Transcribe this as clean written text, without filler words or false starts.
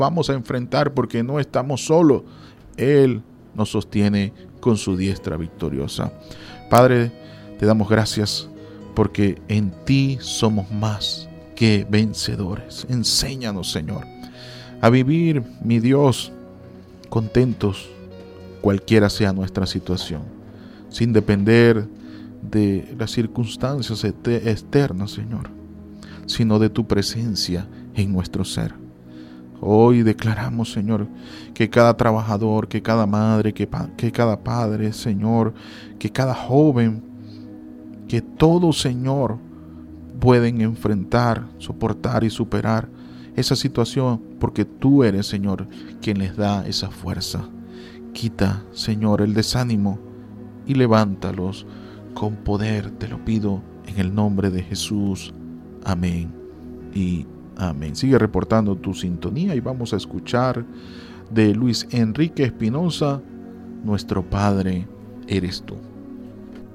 vamos a enfrentar porque no estamos solos. Él nos sostiene con su diestra victoriosa. Padre, te damos gracias porque en ti somos más que vencedores. Enséñanos, Señor, a vivir, mi Dios, contentos, cualquiera sea nuestra situación, sin depender de las circunstancias externas, Señor, sino de tu presencia en nuestro ser. Hoy declaramos, Señor, que cada trabajador, que cada madre, que cada padre, Señor, que cada joven, que todos, Señor, pueden enfrentar, soportar y superar esa situación, porque tú eres, Señor, quien les da esa fuerza. Quita, Señor, el desánimo y levántalos con poder, te lo pido en el nombre de Jesús. Amén y amén. Sigue reportando tu sintonía y vamos a escuchar de Luis Enrique Espinosa, Nuestro Padre eres tú.